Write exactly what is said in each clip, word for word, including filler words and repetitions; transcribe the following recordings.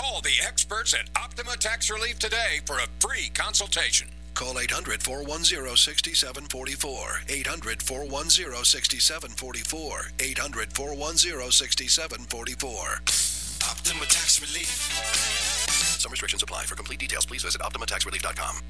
Call the experts at Optima Tax Relief today for a free consultation. Call eight hundred, four one zero, six seven four four. eight hundred, four one zero, six seven four four. eight hundred, four one zero, six seven four four. Optima Tax Relief. Some restrictions apply. For complete details, please visit optima tax relief dot com.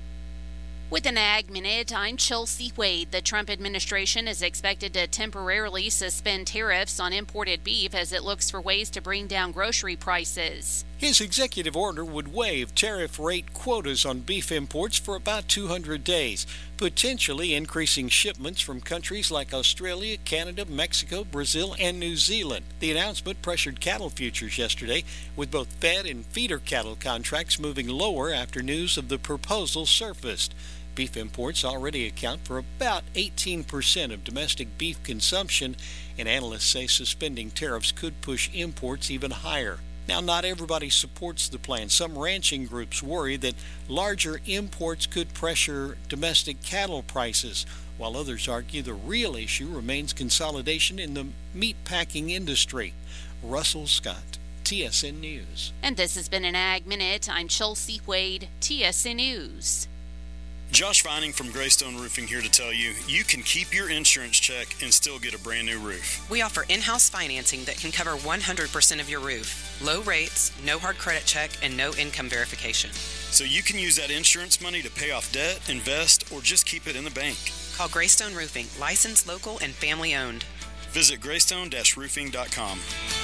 With an Ag Minute, I'm Chelsea Wade. The Trump administration is expected to temporarily suspend tariffs on imported beef as it looks for ways to bring down grocery prices. His executive order would waive tariff rate quotas on beef imports for about two hundred days, potentially increasing shipments from countries like Australia, Canada, Mexico, Brazil, and New Zealand. The announcement pressured cattle futures yesterday, with both fed and feeder cattle contracts moving lower after news of the proposal surfaced. Beef imports already account for about eighteen percent of domestic beef consumption, and analysts say suspending tariffs could push imports even higher. Now, not everybody supports the plan. Some ranching groups worry that larger imports could pressure domestic cattle prices, while others argue the real issue remains consolidation in the meatpacking industry. Russell Scott, T S N News. And this has been an Ag Minute. I'm Chelsea Wade, T S N News. Josh Vining from Greystone Roofing here to tell you, you can keep your insurance check and still get a brand new roof. We offer in-house financing that can cover one hundred percent of your roof. Low rates, no hard credit check, and no income verification. So you can use that insurance money to pay off debt, invest, or just keep it in the bank. Call Greystone Roofing, licensed, local, and family owned. Visit greystone dash roofing dot com.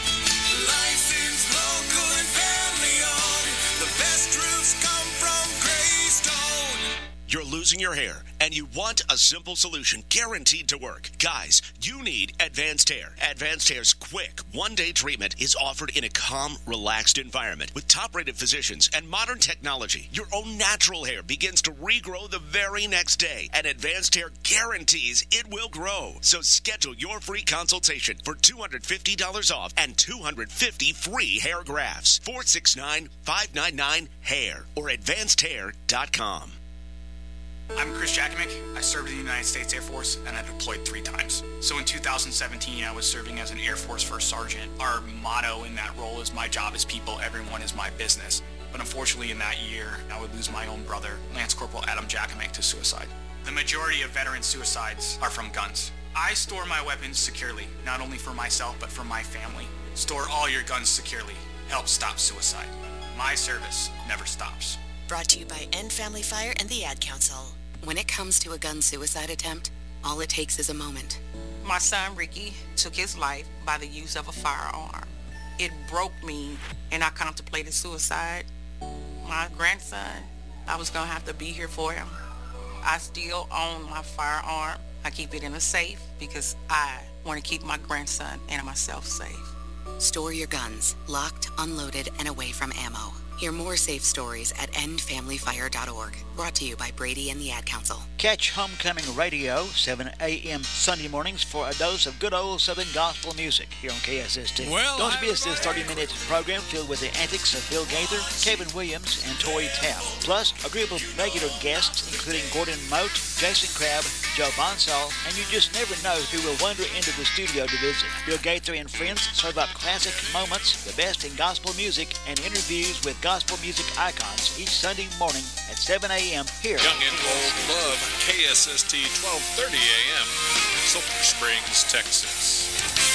Licensed, local, and family owned. The best roofs come from Greystone. You're losing your hair, and you want a simple solution guaranteed to work. Guys, you need Advanced Hair. Advanced Hair's quick, one-day treatment is offered in a calm, relaxed environment with top-rated physicians and modern technology. Your own natural hair begins to regrow the very next day, and Advanced Hair guarantees it will grow. So schedule your free consultation for two hundred fifty dollars off and two hundred fifty free hair grafts. four six nine, five nine nine, hair or advanced hair dot com. I'm Chris Jakimick. I served in the United States Air Force and I deployed three times. So in two thousand seventeen, I was serving as an Air Force First Sergeant. Our motto in that role is my job is people, everyone is my business. But unfortunately in that year, I would lose my own brother, Lance Corporal Adam Jakimick, to suicide. The majority of veteran suicides are from guns. I store my weapons securely, not only for myself, but for my family. Store all your guns securely. Help stop suicide. My service never stops. Brought to you by End Family Fire and the Ad Council. When it comes to a gun suicide attempt, all it takes is a moment. My son Ricky took his life by the use of a firearm. It broke me and I contemplated suicide. My grandson, I was going to have to be here for him. I still own my firearm. I keep it in a safe because I want to keep my grandson and myself safe. Store your guns, locked, unloaded, and away from ammo. Hear more safe stories at end family fire dot org. Brought to you by Brady and the Ad Council. Catch Homecoming Radio, seven a.m. Sunday mornings for a dose of good old Southern gospel music here on K S S T. Well, Don't miss this thirty-minute program filled with the antics of Bill Gaither, Kevin Williams, and Tory Tapp. Plus, a group of regular guests, including Gordon Moat, Jason Crabb, Joe Bonsall, and you just never know who will wander into the studio to visit. Bill Gaither and friends serve up classic moments, the best in gospel music, and interviews with gospel music icons each Sunday morning at seven a.m. here. Young and old love K S S T twelve thirty a.m. Sulphur Springs, Texas.